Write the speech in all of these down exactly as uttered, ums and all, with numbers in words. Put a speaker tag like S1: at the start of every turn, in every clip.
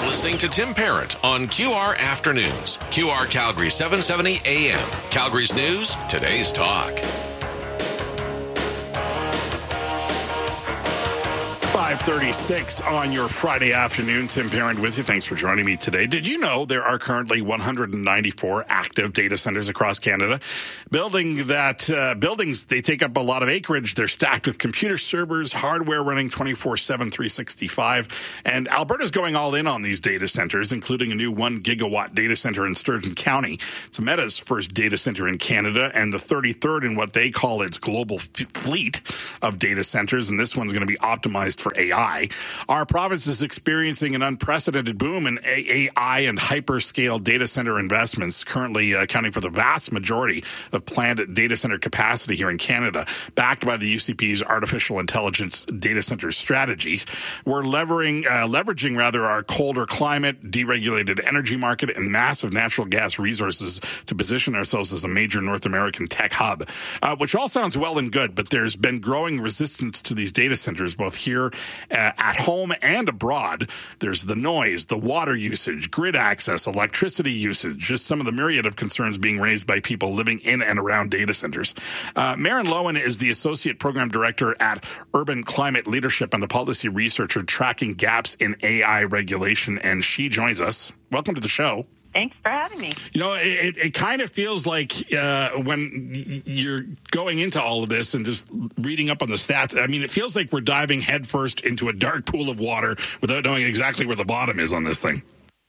S1: listening to Tim Parent on Q R Afternoons. Q R Calgary seven seventy A M. Calgary's news, today's talk.
S2: five thirty-six on your Friday afternoon. Tim Parent with you. Thanks for joining me today. Did you know there are currently one hundred ninety-four active data centers across Canada? Building that uh, buildings, they take up a lot of acreage. They're stacked with computer servers, hardware running twenty-four seven, three sixty-five. And Alberta's going all in on these data centers, including a new one gigawatt data center in Sturgeon County. It's Meta's first data center in Canada and the thirty-third in what they call its global f- fleet of data centers. And this one's going to be optimized for A I. Our province is experiencing an unprecedented boom in A I and hyperscale data center investments, currently accounting for the vast majority of planned data center capacity here in Canada. Backed by the U C P's artificial intelligence data center strategies, we're levering, uh, leveraging rather our colder climate, deregulated energy market, and massive natural gas resources to position ourselves as a major North American tech hub, uh, which all sounds well and good, but there's been growing resistance to these data centers, both here Uh, at home and abroad. There's the noise, the water usage, grid access, electricity usage, just some of the myriad of concerns being raised by people living in and around data centers. Uh, Maren Lowen is the Associate Program Director at Urban Climate Leadership and a policy researcher tracking gaps in A I regulation, and she joins us. Welcome to the show.
S3: Thanks for having me.
S2: You know, it, it kind of feels like uh, when you're going into all of this and just reading up on the stats, I mean, it feels like we're diving headfirst into a dark pool of water without knowing exactly where the bottom is on this thing.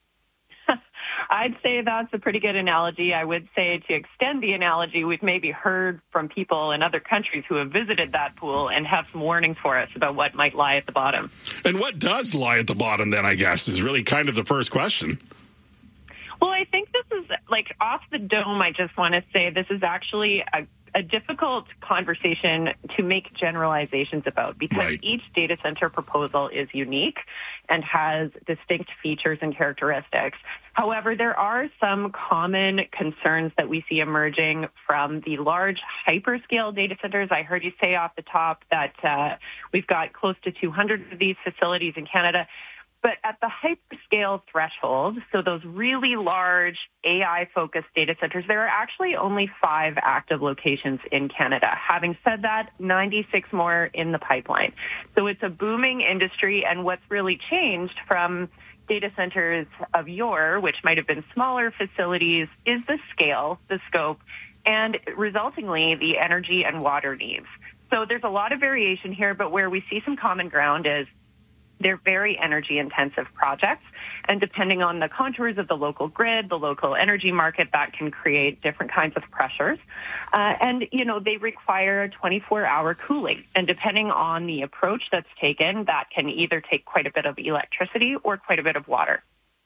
S3: I'd say that's a pretty good analogy. I would say, to extend the analogy, we've maybe heard from people in other countries who have visited that pool and have some warnings for us about what might lie at the bottom.
S2: And what does lie at the bottom, then, I guess, is really kind of the first question.
S3: Well, I think this is, like, off the dome, I just want to say this is actually a, a difficult conversation to make generalizations about, because
S2: right.
S3: each data center proposal is unique and has distinct features and characteristics. However, there are some common concerns that we see emerging from the large hyperscale data centers. I heard you say off the top that uh, we've got close to two hundred of these facilities in Canada. But at the hyperscale threshold, so those really large A I-focused data centers, there are actually only five active locations in Canada. Having said that, ninety-six more in the pipeline. So it's a booming industry, and what's really changed from data centers of yore, which might have been smaller facilities, is the scale, the scope, and resultingly the energy and water needs. So there's a lot of variation here, but where we see some common ground is they're very energy-intensive projects, and depending on the contours of the local grid, the local energy market, that can create different kinds of pressures. Uh, and, you know, they require twenty-four hour cooling, and depending on the approach that's taken, that can either take quite a bit of electricity or quite a bit of water.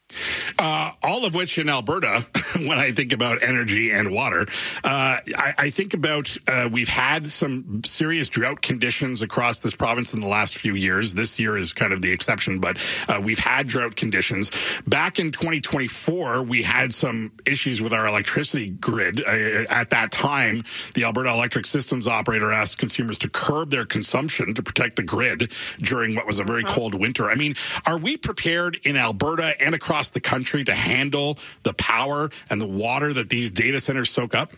S2: Uh, all of which in Alberta, when I think about energy and water, uh, I, I think about uh, we've had some serious drought conditions across this province in the last few years. This year is kind of the exception, but uh, we've had drought conditions. Back in twenty twenty-four, we had some issues with our electricity grid. Uh, at that time, the Alberta Electric Systems Operator asked consumers to curb their consumption to protect the grid during what was a very cold winter. I mean, are we prepared in Alberta and across the country to handle the power and the water that these data centers soak up?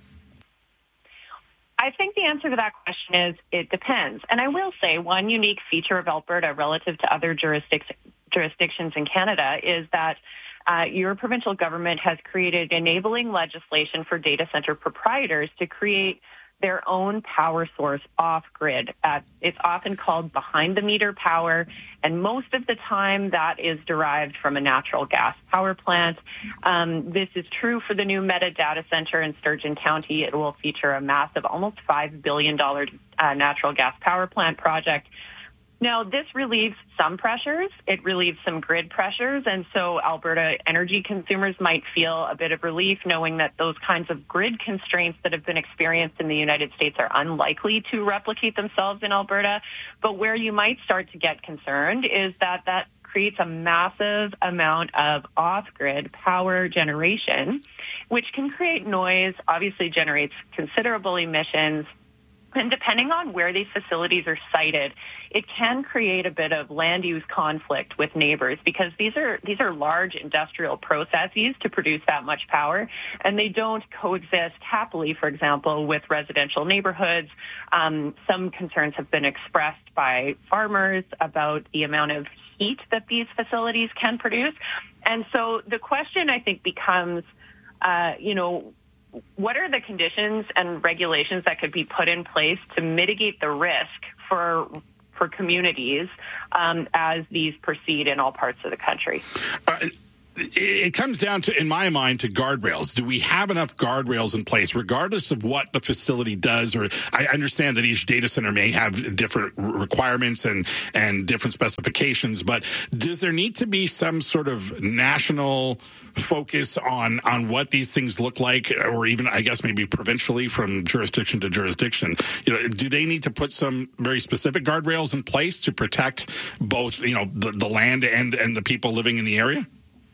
S3: I think the answer to that question is it depends. And I will say one unique feature of Alberta relative to other jurisdic- jurisdictions in Canada is that uh, your provincial government has created enabling legislation for data center proprietors to create their own power source off-grid. Uh, it's often called behind-the-meter power, and most of the time that is derived from a natural gas power plant. Um, this is true for the new Meta data center in Sturgeon County. It will feature a massive, almost five billion dollars uh, natural gas power plant project. Now, this relieves some pressures. It relieves some grid pressures, and so Alberta energy consumers might feel a bit of relief knowing that those kinds of grid constraints that have been experienced in the United States are unlikely to replicate themselves in Alberta. But where you might start to get concerned is that that creates a massive amount of off-grid power generation, which can create noise, obviously generates considerable emissions, And depending on where these facilities are sited, it can create a bit of land use conflict with neighbors because these are these are large industrial processes to produce that much power, and they don't coexist happily, for example, with residential neighborhoods. Um, some concerns have been expressed by farmers about the amount of heat that these facilities can produce. And so the question, I think, becomes, uh, you know, what are the conditions and regulations that could be put in place to mitigate the risk for for communities um, as these proceed in all parts of the country?
S2: Uh, it comes down to, in my mind, to guardrails. Do we have enough guardrails in place, regardless of what the facility does? Or I understand that each data center may have different requirements and, and different specifications, but does there need to be some sort of national focus on, on what these things look like, or even, I guess, maybe provincially from jurisdiction to jurisdiction? You know, do they need to put some very specific guardrails in place to protect both, you know, the, the land and, and the people living in the area?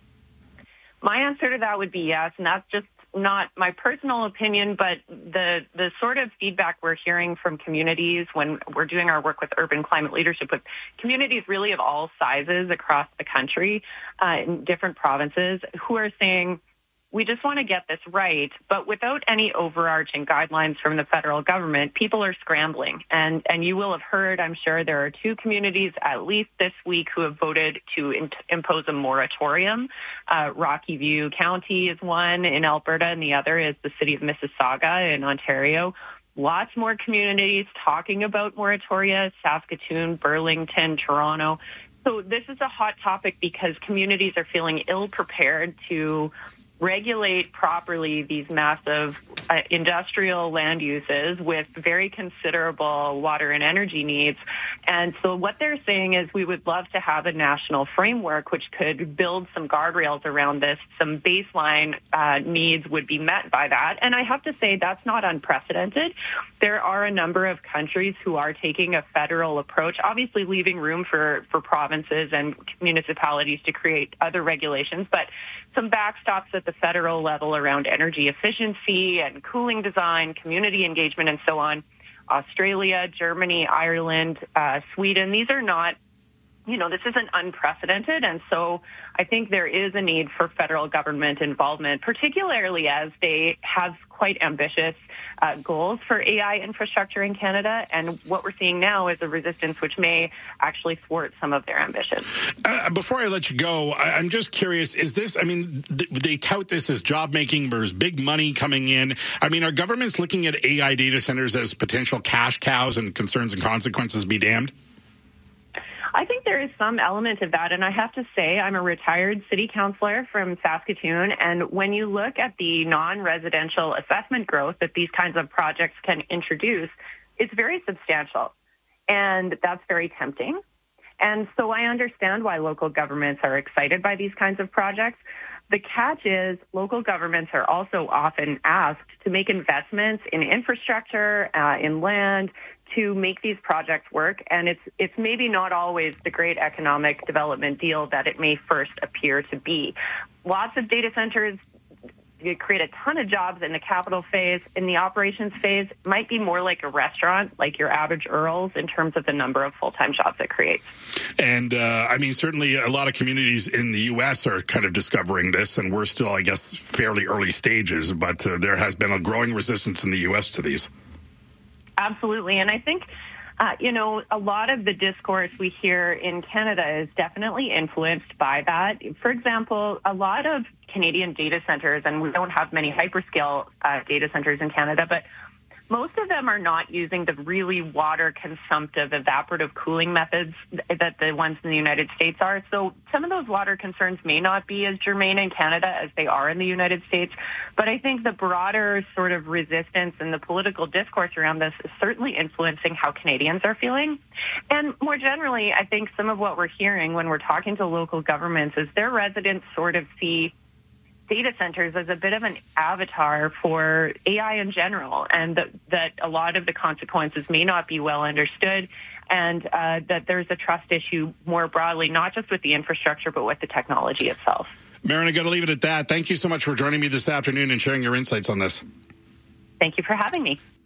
S3: My answer to that would be yes, and that's just not my personal opinion, but the the sort of feedback we're hearing from communities when we're doing our work with urban climate leadership, with communities really of all sizes across the country, uh, in different provinces, who are saying, we just want to get this right, but without any overarching guidelines from the federal government, people are scrambling. And and you will have heard, I'm sure, there are two communities at least this week who have voted to in- impose a moratorium. Uh, Rocky View County is one in Alberta, and the other is the city of Mississauga in Ontario. Lots more communities talking about moratoria: Saskatoon, Burlington, Toronto. So this is a hot topic because communities are feeling ill-prepared to regulate properly these massive uh, industrial land uses with very considerable water and energy needs. And so what they're saying is we would love to have a national framework which could build some guardrails around this. Some baseline uh, needs would be met by that. And I have to say that's not unprecedented. There are a number of countries who are taking a federal approach, obviously leaving room for, for provinces and municipalities to create other regulations, but some backstops at the federal level around energy efficiency and cooling design, community engagement, and so on. Australia, Germany, Ireland, uh, Sweden, these are not, you know, this isn't unprecedented. And so I think there is a need for federal government involvement, particularly as they have quite ambitious uh, goals for A I infrastructure in Canada. And what we're seeing now is a resistance which may actually thwart some of their ambitions.
S2: Uh, before I let you go, I, I'm just curious, is this, I mean, th- they tout this as job making, there's big money coming in. I mean, are governments looking at A I data centers as potential cash cows, and concerns and consequences be damned?
S3: I think there is some element of that, and I have to say I'm a retired city councillor from Saskatoon, and when you look at the non-residential assessment growth that these kinds of projects can introduce, it's very substantial, and that's very tempting. And so I understand why local governments are excited by these kinds of projects. The catch is local governments are also often asked to make investments in infrastructure, uh, in land, to make these projects work, and it's it's maybe not always the great economic development deal that it may first appear to be. Lots of data centers create a ton of jobs in the capital phase. In the operations phase, might be more like a restaurant, like your average Earl's, in terms of the number of full-time jobs it creates.
S2: And, uh, I mean, certainly a lot of communities in the U S are kind of discovering this, and we're still, I guess, fairly early stages, but uh, there has been a growing resistance in the U S to these.
S3: Absolutely. And I think, uh, you know, a lot of the discourse we hear in Canada is definitely influenced by that. For example, a lot of Canadian data centers, and we don't have many hyperscale uh, data centers in Canada, but most of them are not using the really water-consumptive evaporative cooling methods that the ones in the United States are. So some of those water concerns may not be as germane in Canada as they are in the United States. But I think the broader sort of resistance and the political discourse around this is certainly influencing how Canadians are feeling. And more generally, I think some of what we're hearing when we're talking to local governments is their residents sort of see data centers as a bit of an avatar for A I in general, and that, that a lot of the consequences may not be well understood, and uh, that there's a trust issue more broadly, not just with the infrastructure, but with the technology itself.
S2: Marin, I got to leave it at that. Thank you so much for joining me this afternoon and sharing your insights on this.
S3: Thank you for having me.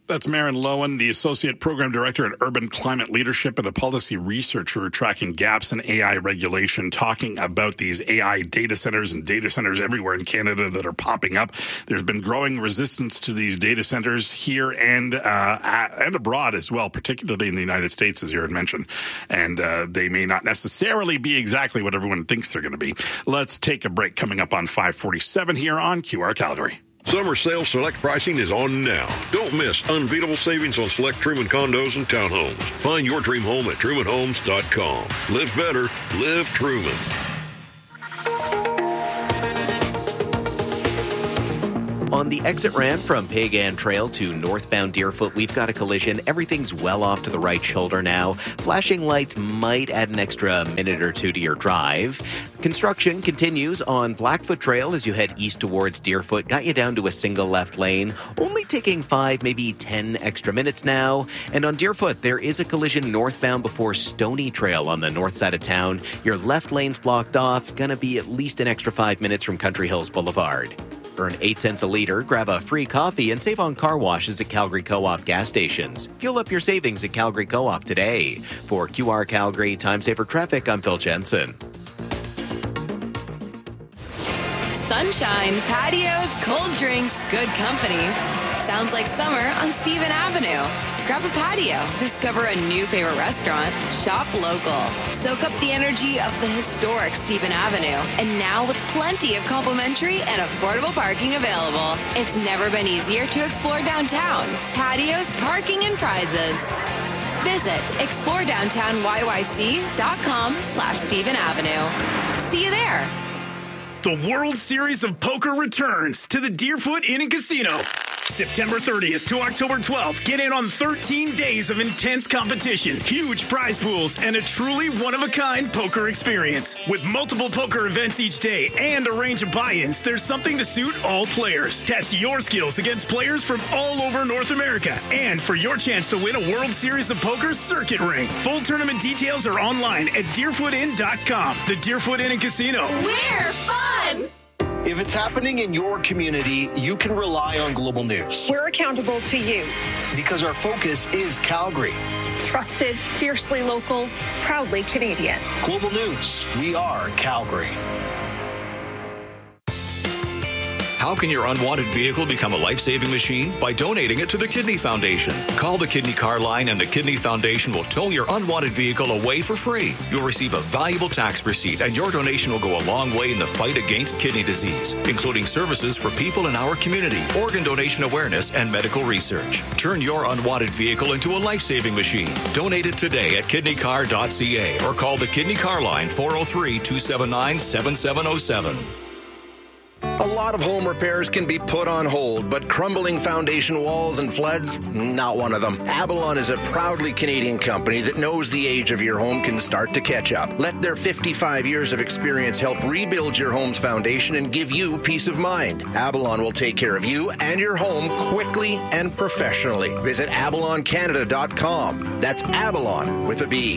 S2: That's Maren Lowen, the Associate Program Director at Urban Climate Leadership and a policy researcher tracking gaps in A I regulation, talking about these A I data centers and data centers everywhere in Canada that are popping up. There's been growing resistance to these data centers here and uh, and abroad as well, particularly in the United States, as you had mentioned. And uh, they may not necessarily be exactly what everyone thinks they're going to be. Let's take a break. Coming up on five forty-seven here on Q R Calgary.
S4: Summer sale select pricing is on now. Don't miss unbeatable savings on select Truman condos and townhomes. Find your dream home at truman homes dot com. Live better. Live Truman.
S5: On the exit ramp from Pagan Trail to northbound Deerfoot, we've got a collision. Everything's well off to the right shoulder now. Flashing lights might add an extra minute or two to your drive. Construction continues on Blackfoot Trail as you head east towards Deerfoot. Got you down to a single left lane, only taking five, maybe ten extra minutes now. And on Deerfoot, there is a collision northbound before Stony Trail on the north side of town. Your left lane's blocked off. Gonna be at least an extra five minutes from Country Hills Boulevard. Earn eight cents a litre, grab a free coffee, and save on car washes at Calgary Co-op gas stations. Fuel up your savings at Calgary Co-op today. For Q R Calgary Time Saver Traffic, I'm Phil Jensen.
S6: Sunshine, patios, cold drinks, good company. Sounds like summer on Stephen Avenue. Grab a patio, discover a new favorite restaurant, shop local. Soak up the energy of the historic Stephen Avenue. And now with plenty of complimentary and affordable parking available. It's never been easier to explore downtown. Patios, parking, and prizes. Visit explore downtown y y c dot com slash Stephen Avenue. See you there.
S7: The World Series of Poker returns to the Deerfoot Inn and Casino. September thirtieth to October twelfth, get in on thirteen days of intense competition, huge prize pools, and a truly one-of-a-kind poker experience. With multiple poker events each day and a range of buy-ins, there's something to suit all players. Test your skills against players from all over North America. And for your chance to win a World Series of Poker circuit ring. Full tournament details are online at deerfoot inn dot com. The Deerfoot Inn and Casino.
S6: We're fun!
S8: If it's happening in your community, you can rely on Global News.
S9: We're accountable to you.
S8: Because our focus is Calgary.
S9: Trusted, fiercely local, proudly Canadian.
S8: Global News. We are Calgary.
S10: How can your unwanted vehicle become a life-saving machine? By donating it to the Kidney Foundation. Call the Kidney Car Line and the Kidney Foundation will tow your unwanted vehicle away for free. You'll receive a valuable tax receipt and your donation will go a long way in the fight against kidney disease, including services for people in our community, organ donation awareness, and medical research. Turn your unwanted vehicle into a life-saving machine. Donate it today at kidney car dot c a or call the Kidney Car Line four oh three, two seven nine, seven seven oh seven.
S11: A lot of home repairs can be put on hold, but crumbling foundation walls and floods, not one of them. Avalon is a proudly Canadian company that knows the age of your home can start to catch up. Let their fifty-five years of experience help rebuild your home's foundation and give you peace of mind. Avalon will take care of you and your home quickly and professionally. Visit avalon canada dot com. That's Avalon with a B.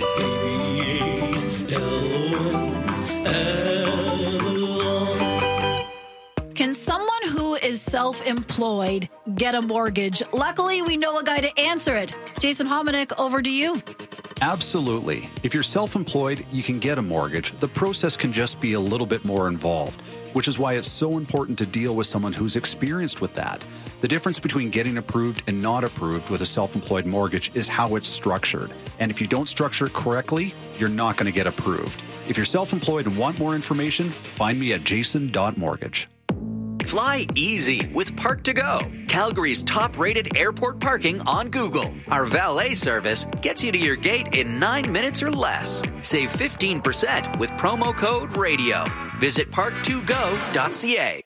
S12: Can someone who is self-employed get a mortgage? Luckily, we know a guy to answer it. Jason Hominick, over to you.
S13: Absolutely. If you're self-employed, you can get a mortgage. The process can just be a little bit more involved, which is why it's so important to deal with someone who's experienced with that. The difference between getting approved and not approved with a self-employed mortgage is how it's structured. And if you don't structure it correctly, you're not going to get approved. If you're self-employed and want more information, find me at jason dot mortgage.
S14: Fly easy with Park to Go, Calgary's top-rated airport parking on Google. Our valet service gets you to your gate in nine minutes or less. Save fifteen percent with promo code RADIO. Visit park to go dot c a.